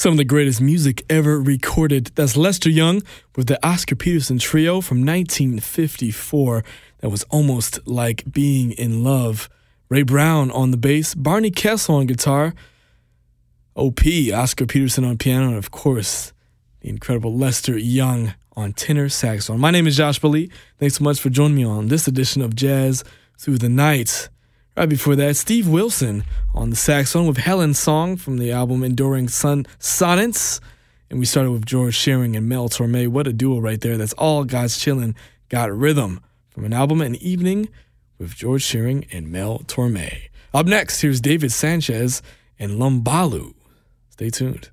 Some of the greatest music ever recorded. That's Lester Young with the Oscar Peterson Trio from 1954. That was almost like being in love. Ray Brown on the bass, Barney Kessel on guitar, O.P., Oscar Peterson on piano, and of course, the incredible Lester Young on tenor saxophone. My name is Josh Bali. Thanks so much for joining me on this edition of Jazz Through the Night. Right before that, Steve Wilson on the saxophone with Helen's Song from the album Enduring Sonnets. And we started with George Shearing and Mel Torme. What a duo right there. That's All God's Chillin' Got Rhythm from an album An Evening with George Shearing and Mel Torme. Up next, here's David Sanchez and Lumbalu. Stay tuned.